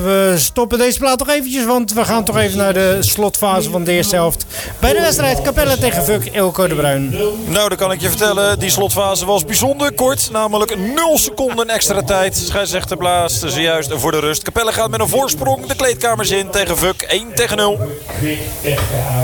We stoppen deze plaat toch eventjes, want we gaan toch even naar de slotfase van de eerste helft. Bij de wedstrijd Capelle tegen Vuk Eelco de Bruin. Nou, dan kan ik je vertellen, die slotfase was bijzonder kort. Namelijk 0 seconden extra tijd. Scheidsrechter blaast zojuist voor de rust. Capelle gaat met een voorsprong de kleedkamers in tegen Vuk 1-0.